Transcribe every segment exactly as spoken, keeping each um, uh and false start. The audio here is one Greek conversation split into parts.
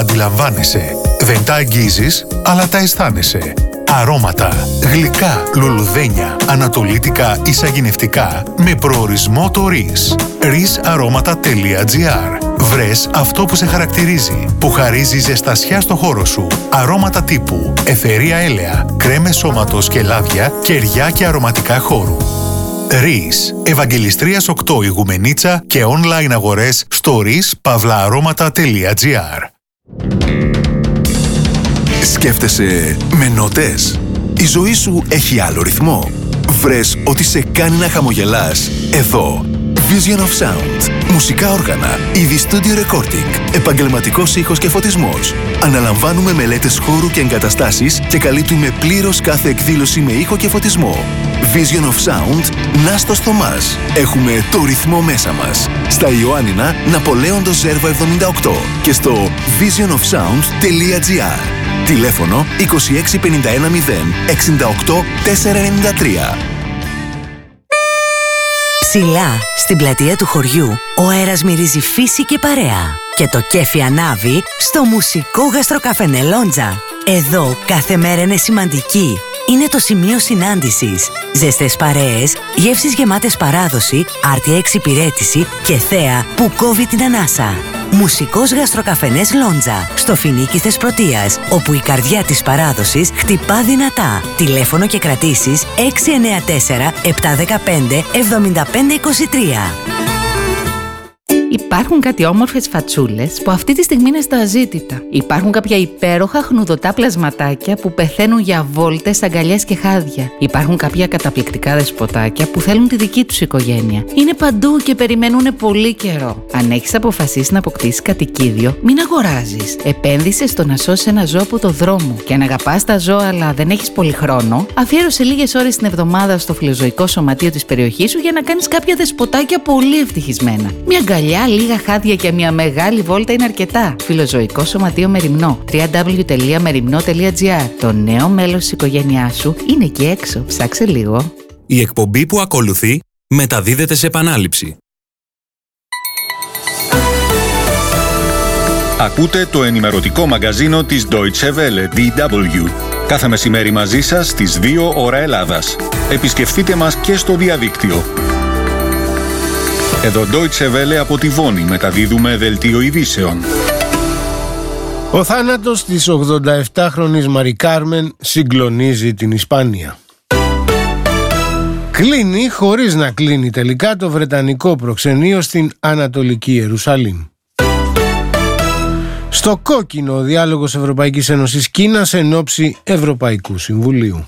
Αντιλαμβάνεσαι, δεν τα αγγίζεις, αλλά τα αισθάνεσαι. Αρώματα, γλυκά, λουλουδένια, ανατολίτικα ή σαγηνευτικά με προορισμό το ΡΙΣ. ρις αρώματα τελεία τζι άρ. Βρες αυτό που σε χαρακτηρίζει, που χαρίζει ζεστασιά στο χώρο σου. Αρώματα τύπου αιθερία έλαια, κρέμες σώματος και λάδια, κεριά και αρωματικά χώρου. ΡΙΣ. Ευαγγελιστρίας οκτώ Ηγουμενίτσα και online αγορές στο ρις παύλα αρώματα τελεία τζι άρ. Σκέφτεσαι με νότες? Η ζωή σου έχει άλλο ρυθμό? Βρες ότι σε κάνει να χαμογελάς? Εδώ Vision of Sound. Μουσικά όργανα, είδη studio recording, επαγγελματικός ήχος και φωτισμός. Αναλαμβάνουμε μελέτες χώρου και εγκαταστάσεις και καλύπτουμε πλήρως κάθε εκδήλωση με ήχο και φωτισμό. Vision of Sound, Νάστος Θωμάς. Έχουμε το ρυθμό μέσα μας. Στα Ιωάννινα, Ναπολέοντος Ζέρβα εβδομήντα οκτώ και στο vision of sound τελεία τζι άρ. Τηλέφωνο είκοσι έξι πενήντα ένα μηδέν εξήντα οκτώ τετρακόσια ενενήντα τρία. Ψηλά, στην πλατεία του χωριού, ο αέρας μυρίζει φύση και παρέα. Και το κέφι ανάβει στο μουσικό γαστροκαφενέ Λόντζα. Εδώ κάθε μέρα είναι σημαντική. Είναι το σημείο συνάντησης. Ζεστές παρέες, γεύσεις γεμάτες παράδοση, άρτια εξυπηρέτηση και θέα που κόβει την ανάσα. Μουσικός γαστροκαφενές Λόντζα, στο Φοινίκι Θεσπρωτείας, όπου η καρδιά της παράδοσης χτυπά δυνατά. Τηλέφωνο και κρατήσεις έξι εννέα τέσσερα επτά ένα πέντε εβδομήντα πέντε είκοσι τρία. Υπάρχουν κάτι όμορφες φατσούλες που αυτή τη στιγμή είναι στα αζήτητα. Υπάρχουν κάποια υπέροχα χνουδωτά πλασματάκια που πεθαίνουν για βόλτες, αγκαλιές και χάδια. Υπάρχουν κάποια καταπληκτικά δεσποτάκια που θέλουν τη δική τους οικογένεια. Είναι παντού και περιμένουν πολύ καιρό. Αν έχεις αποφασίσει να αποκτήσεις κατοικίδιο, μην αγοράζεις. Επένδυσε στο να σώσεις ένα ζώο από το δρόμο. Και αν αγαπάς τα ζώα αλλά δεν έχεις πολύ χρόνο, αφιέρωσε λίγες ώρες την εβδομάδα στο φιλοζωικό σωματείο της περιοχής σου για να κάνεις κάποια δεσποτάκια πολύ ευτυχισμένα. Μια αγκαλιά, λίγα χάδια και μια μεγάλη βόλτα είναι αρκετά. Φιλοζωικό Σωματείο Μεριμνό. double-u double-u double-u τελεία μεριμνό τελεία τζι άρ. Το νέο μέλος της οικογένειάς σου είναι εκεί έξω. Ψάξε λίγο. Η εκπομπή που ακολουθεί μεταδίδεται σε επανάληψη. Ακούτε το ενημερωτικό μαγκαζίνο της Deutsche Welle, ντι ντάμπλιου. Κάθε μεσημέρι μαζί σας στις δύο ώρα Ελλάδας. Επισκεφτείτε μας και στο διαδίκτυο. Εδώ Deutsche Welle από τη Βόνη μεταδίδουμε δελτίο ειδήσεων. Ο θάνατος της ογδονταεπτάχρονης Μαρί Κάρμεν συγκλονίζει την Ισπανία. Κλείνει χωρίς να κλείνει τελικά το βρετανικό προξενείο στην Ανατολική Ιερουσαλήμ. Στο κόκκινο ο διάλογος Ευρωπαϊκής Ένωσης Κίνας εν ώψη Ευρωπαϊκού Συμβουλίου.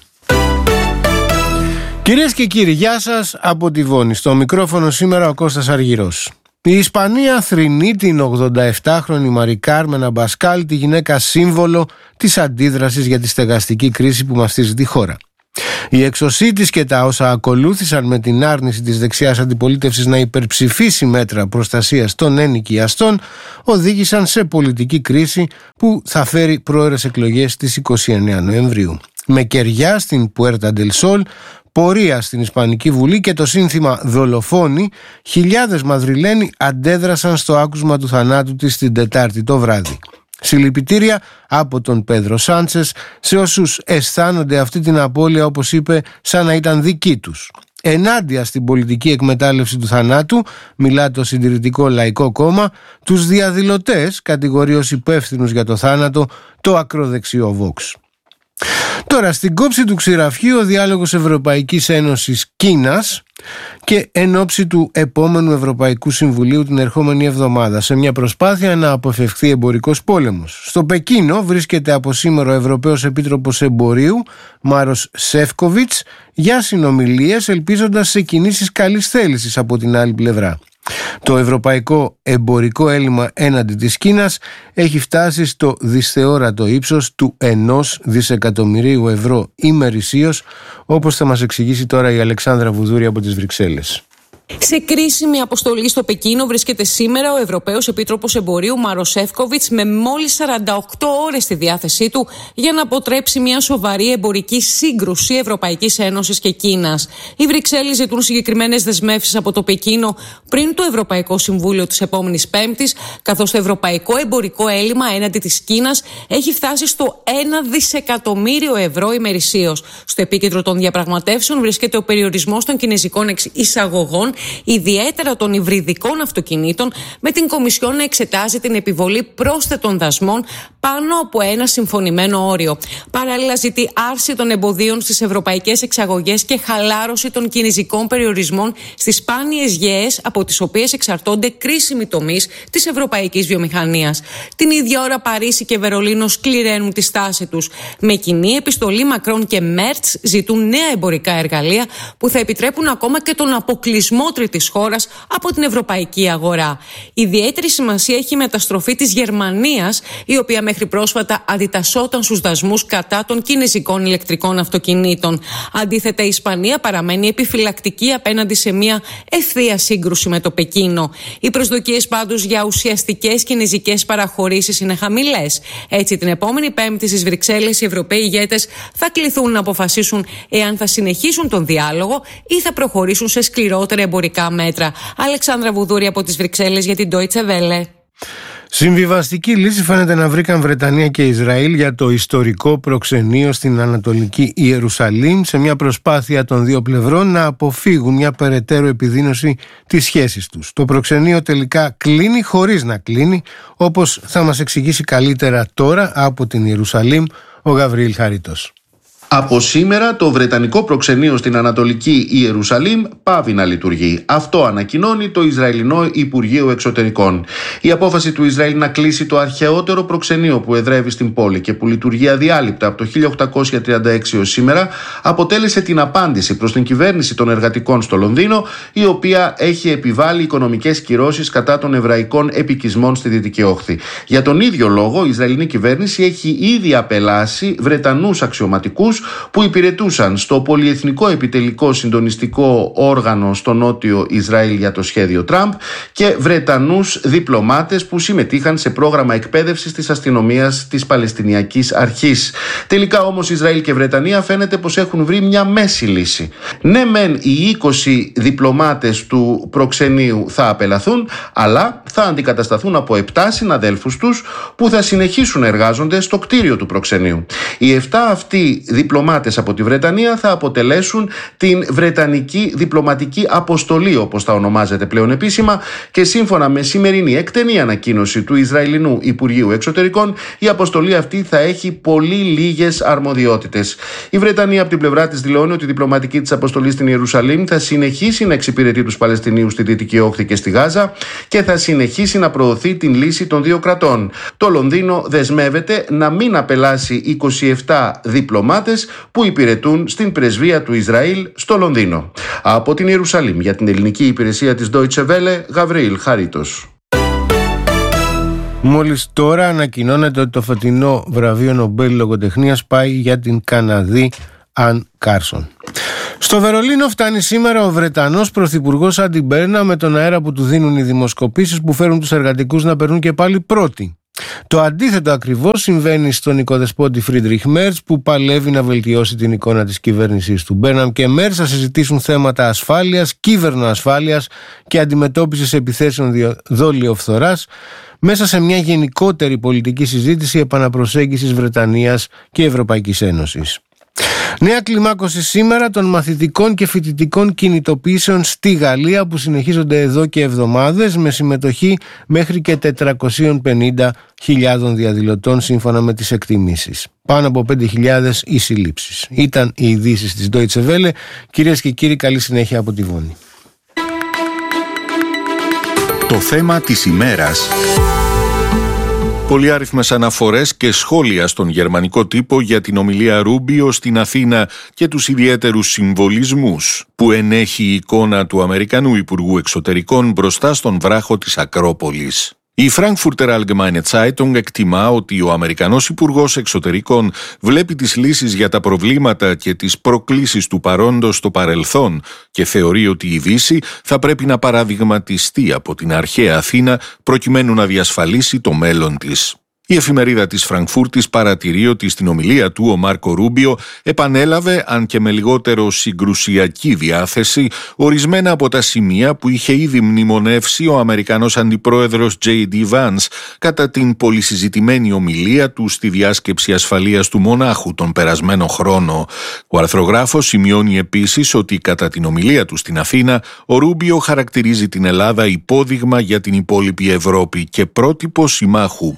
Κυρίες και κύριοι, γεια σας από τη Βόνη. Στο μικρόφωνο σήμερα ο Κώστας Αργυρός. Η Ισπανία θρηνεί την ογδονταεπτάχρονη Μαρί Κάρμεν Αμπασκάλ, τη γυναίκα σύμβολο της αντίδρασης για τη στεγαστική κρίση που μαστίζει τη χώρα. Η έξωσή της και τα όσα ακολούθησαν με την άρνηση της δεξιάς αντιπολίτευσης να υπερψηφίσει μέτρα προστασίας των ενοικιαστών οδήγησαν σε πολιτική κρίση που θα φέρει πρόωρες εκλογές στις είκοσι εννέα Νοεμβρίου. Με κεριά στην Πουέρτα ντελ Σόλ, πορεία στην Ισπανική Βουλή και το σύνθημα «Δολοφόνοι», χιλιάδες Μαδριλένοι αντέδρασαν στο άκουσμα του θανάτου της την Τετάρτη το βράδυ. Συλληπιτήρια από τον Πέδρο Σάντσες σε όσους αισθάνονται αυτή την απώλεια, όπως είπε, σαν να ήταν δική τους. Ενάντια στην πολιτική εκμετάλλευση του θανάτου, μιλά το Συντηρητικό Λαϊκό Κόμμα, τους διαδηλωτές κατηγορεί ως υπεύθυνους για το θάνατο το ακροδεξιό Vox. Τώρα, στην κόψη του ξηραφιού ο διάλογος Ευρωπαϊκής Ένωσης Κίνας και εν ώψη του επόμενου Ευρωπαϊκού Συμβουλίου την ερχόμενη εβδομάδα, σε μια προσπάθεια να αποφευχθεί εμπορικός πόλεμος. Στο Πεκίνο βρίσκεται από σήμερα ο Ευρωπαίος Επίτροπος Εμπορίου Μάρος Σεύκοβιτς για συνομιλίες, ελπίζοντας σε κινήσεις καλής θέλησης από την άλλη πλευρά. Το ευρωπαϊκό εμπορικό έλλειμμα έναντι της Κίνας έχει φτάσει στο δυσθεόρατο ύψος του ενός δισεκατομμυρίου ευρώ ημερησίως, όπως θα μας εξηγήσει τώρα η Αλεξάνδρα Βουδούρη από τις Βρυξέλλες. Σε κρίσιμη αποστολή στο Πεκίνο βρίσκεται σήμερα ο Ευρωπαίος Επίτροπος Εμπορίου Μάρος Σεύκοβιτς με μόλις σαράντα οκτώ ώρες στη διάθεσή του για να αποτρέψει μια σοβαρή εμπορική σύγκρουση Ευρωπαϊκής Ένωσης και Κίνας. Οι Βρυξέλλες ζητούν συγκεκριμένες δεσμεύσεις από το Πεκίνο πριν το Ευρωπαϊκό Συμβούλιο της επόμενης Πέμπτης, καθώς το ευρωπαϊκό εμπορικό έλλειμμα έναντι της Κίνας έχει φτάσει στο ένα δισεκατομμύριο ευρώ ημερησίως. Στο επίκεντρο των διαπραγματεύσεων βρίσκεται ο περιορισμός των κινέζικων εισαγωγών, ιδιαίτερα των υβριδικών αυτοκινήτων, με την Κομισιόν να εξετάζει την επιβολή πρόσθετων δασμών πάνω από ένα συμφωνημένο όριο. Παράλληλα, ζητεί άρση των εμποδίων στις ευρωπαϊκές εξαγωγές και χαλάρωση των κινεζικών περιορισμών στις σπάνιες γεές από τις οποίες εξαρτώνται κρίσιμοι τομείς της ευρωπαϊκής βιομηχανίας. Την ίδια ώρα, Παρίσι και Βερολίνο σκληραίνουν τη στάση τους. Με κοινή επιστολή, Μακρόν και Μέρτς ζητούν νέα εμπορικά εργαλεία που θα επιτρέπουν ακόμα και τον αποκλεισμό τρίτης χώρας από την ευρωπαϊκή αγορά. Ιδιαίτερη σημασία έχει η μεταστροφή της Γερμανίας, η οποία μέχρι πρόσφατα αντιτασσόταν στους δασμούς κατά των κινεζικών ηλεκτρικών αυτοκινήτων. Αντίθετα, η Ισπανία παραμένει επιφυλακτική απέναντι σε μια ευθεία σύγκρουση με το Πεκίνο. Οι προσδοκίες πάντως για ουσιαστικές κινεζικές παραχωρήσεις είναι χαμηλές. Έτσι, την επόμενη Πέμπτη στις Βρυξέλλες οι Ευρωπαίοι ηγέτες θα κληθούν να αποφασίσουν εάν θα συνεχίσουν τον διάλογο ή θα προχωρήσουν σε σκληρότερα εμπορικά μέτρα. Αλεξάνδρα Βουδούρη από τις Βρυξέλλες για την Deutsche Welle. Συμβιβαστική λύση φαίνεται να βρήκαν Βρετανία και Ισραήλ για το ιστορικό προξενείο στην Ανατολική Ιερουσαλήμ, σε μια προσπάθεια των δύο πλευρών να αποφύγουν μια περαιτέρω επιδείνωση της σχέσης τους. Το προξενείο τελικά κλείνει χωρίς να κλείνει, όπως θα μας εξηγήσει καλύτερα τώρα από την Ιερουσαλήμ ο Γαβριήλ Χαρίτος. Από σήμερα το βρετανικό προξενείο στην Ανατολική Ιερουσαλήμ πάβει να λειτουργεί. Αυτό ανακοινώνει το Ισραηλινό Υπουργείο Εξωτερικών. Η απόφαση του Ισραήλ να κλείσει το αρχαιότερο προξενείο που εδρεύει στην πόλη και που λειτουργεί αδιάλειπτα από το χίλια οκτακόσια τριάντα έξι ως σήμερα αποτέλεσε την απάντηση προς την κυβέρνηση των εργατικών στο Λονδίνο, η οποία έχει επιβάλει οικονομικές κυρώσεις κατά των εβραϊκών επικισμών στη Δυτική Όχθη. Για τον ίδιο λόγο η Ισραηλινή κυβέρνηση έχει ήδη απελάσει Βρετανούς αξιωματικούς που υπηρετούσαν στο πολυεθνικό επιτελικό συντονιστικό όργανο στο νότιο Ισραήλ για το σχέδιο Τραμπ και Βρετανούς διπλωμάτες που συμμετείχαν σε πρόγραμμα εκπαίδευσης της αστυνομίας της Παλαιστινιακής Αρχής. Τελικά όμως Ισραήλ και Βρετανία φαίνεται πως έχουν βρει μια μέση λύση. Ναι μεν οι είκοσι διπλωμάτες του προξενείου θα απελαθούν, αλλά θα αντικατασταθούν από επτά συναδέλφους τους που θα συνεχίσουν να εργάζονται στο κτίριο του προξενείου. Οι επτά αυτοί διπλωμάτες από τη Βρετανία θα αποτελέσουν την Βρετανική Διπλωματική Αποστολή, όπως θα ονομάζεται πλέον επίσημα, και σύμφωνα με σημερινή εκτενή ανακοίνωση του Ισραηλινού Υπουργείου Εξωτερικών, η αποστολή αυτή θα έχει πολύ λίγες αρμοδιότητες. Η Βρετανία από την πλευρά της δηλώνει ότι η διπλωματική της αποστολή στην Ιερουσαλήμ θα συνεχίσει να εξυπηρετεί τους Παλαιστινίους στη Δυτική Όχθη και στη Γάζα και θα συνεχίσει να προωθεί την λύση των δύο κρατών. Το Λονδίνο δεσμεύεται να μην απελάσει είκοσι επτά διπλωμάτες που υπηρετούν στην πρεσβεία του Ισραήλ στο Λονδίνο. Από την Ιερουσαλήμ για την ελληνική υπηρεσία της Deutsche Welle, Γαβριήλ Χαρίτος. Μόλις τώρα ανακοινώνεται ότι το φετινό βραβείο Νομπέλ Λογοτεχνίας πάει για την Καναδή Αν Κάρσον. Στο Βερολίνο φτάνει σήμερα ο Βρετανός πρωθυπουργός Άντι Μπέρνα με τον αέρα που του δίνουν οι δημοσκοπήσεις που φέρουν τους εργατικούς να περνούν και πάλι πρώτοι. Το αντίθετο ακριβώς συμβαίνει στον οικοδεσπότη Φρίντριχ Μέρτς, που παλεύει να βελτιώσει την εικόνα της κυβέρνησης του. Μπέρναμ και Μέρτς θα συζητήσουν θέματα ασφάλειας, κύβερνο-ασφάλειας και αντιμετώπισης επιθέσεων δόλιοφθοράς μέσα σε μια γενικότερη πολιτική συζήτηση επαναπροσέγγισης Βρετανίας και Ευρωπαϊκής Ένωσης. Νέα κλιμάκωση σήμερα των μαθητικών και φοιτητικών κινητοποιήσεων στη Γαλλία που συνεχίζονται εδώ και εβδομάδες με συμμετοχή μέχρι και τετρακόσιες πενήντα χιλιάδων διαδηλωτών σύμφωνα με τις εκτιμήσεις. Πάνω από πέντε χιλιάδες οι συλλήψεις. Ήταν οι ειδήσεις της Deutsche Welle. Κυρίες και κύριοι, καλή συνέχεια από τη Βόνη. Το θέμα της ημέρας. Πολυάριθμες αναφορές και σχόλια στον γερμανικό τύπο για την ομιλία Ρούμπιο στην Αθήνα και τους ιδιαίτερους συμβολισμούς που ενέχει η εικόνα του Αμερικανού Υπουργού Εξωτερικών μπροστά στον βράχο της Ακρόπολης. Η Frankfurter Allgemeine Zeitung εκτιμά ότι ο Αμερικανός Υπουργός Εξωτερικών βλέπει τις λύσεις για τα προβλήματα και τις προκλήσεις του παρόντος στο παρελθόν και θεωρεί ότι η Δύση θα πρέπει να παραδειγματιστεί από την αρχαία Αθήνα προκειμένου να διασφαλίσει το μέλλον της. Η εφημερίδα της Φραγκφούρτης παρατηρεί ότι στην ομιλία του ο Μάρκο Ρούμπιο επανέλαβε, αν και με λιγότερο συγκρουσιακή διάθεση, ορισμένα από τα σημεία που είχε ήδη μνημονεύσει ο Αμερικανός Αντιπρόεδρος τζέι ντι Vance κατά την πολυσυζητημένη ομιλία του στη διάσκεψη ασφαλείας του Μονάχου τον περασμένο χρόνο. Ο αρθρογράφος σημειώνει επίσης ότι κατά την ομιλία του στην Αθήνα ο Ρούμπιο χαρακτηρίζει την Ελλάδα υπόδειγμα για την υπόλοιπη Ευρώπη και πρότυπο συμμάχου.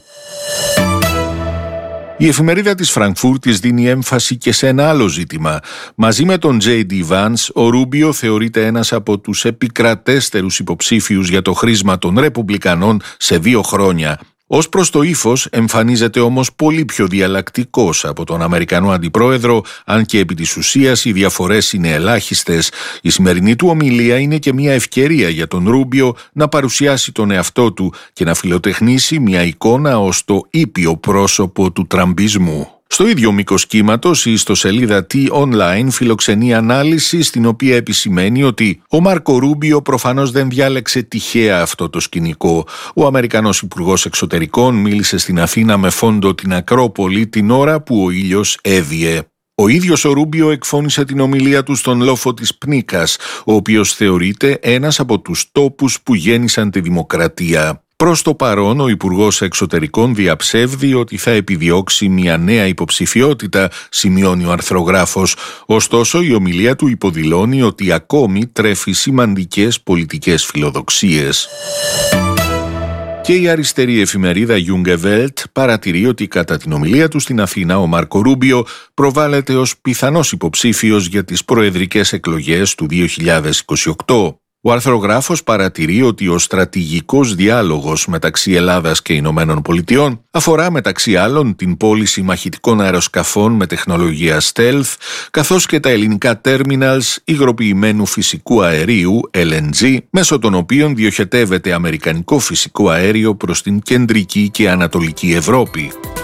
Η εφημερίδα της Φραγκφούρτης δίνει έμφαση και σε ένα άλλο ζήτημα. Μαζί με τον τζέι ντι Vance, ο Ρούμπιο θεωρείται ένας από τους επικρατέστερους υποψήφιους για το χρήσμα των Ρεπουμπλικανών σε δύο χρόνια. Ως προς το ύφος εμφανίζεται όμως πολύ πιο διαλλακτικός από τον Αμερικανό Αντιπρόεδρο, αν και επί της ουσίας οι διαφορές είναι ελάχιστες. Η σημερινή του ομιλία είναι και μια ευκαιρία για τον Ρούμπιο να παρουσιάσει τον εαυτό του και να φιλοτεχνήσει μια εικόνα ως το ήπιο πρόσωπο του τραμπισμού. Στο ίδιο μήκος κύματος, η ιστοσελίδα T-Online φιλοξενεί ανάλυση στην οποία επισημαίνει ότι ο Μάρκο Ρούμπιο προφανώς δεν διάλεξε τυχαία αυτό το σκηνικό. Ο Αμερικανός Υπουργός Εξωτερικών μίλησε στην Αθήνα με φόντο την Ακρόπολη την ώρα που ο ήλιος έδιε. Ο ίδιος ο Ρούμπιο εκφώνησε την ομιλία του στον λόφο της Πνίκας, ο οποίος θεωρείται ένας από τους τόπους που γέννησαν τη δημοκρατία. Προς το παρόν, ο Υπουργός Εξωτερικών διαψεύδει ότι θα επιδιώξει μια νέα υποψηφιότητα, σημειώνει ο αρθρογράφος. Ωστόσο, η ομιλία του υποδηλώνει ότι ακόμη τρέφει σημαντικές πολιτικές φιλοδοξίες. Και η αριστερή εφημερίδα Junge Welt παρατηρεί ότι κατά την ομιλία του στην Αθήνα ο Μάρκο Ρούμπιο προβάλλεται ως πιθανός υποψήφιος για τις προεδρικές εκλογές του δύο χιλιάδες είκοσι οκτώ. Ο αρθρογράφος παρατηρεί ότι ο στρατηγικός διάλογος μεταξύ Ελλάδας και Ηνωμένων Πολιτειών αφορά μεταξύ άλλων την πώληση μαχητικών αεροσκαφών με τεχνολογία stealth, καθώς και τα ελληνικά terminals υγροποιημένου φυσικού αερίου ελ εν τζι, μέσω των οποίων διοχετεύεται αμερικανικό φυσικό αέριο προς την κεντρική και ανατολική Ευρώπη.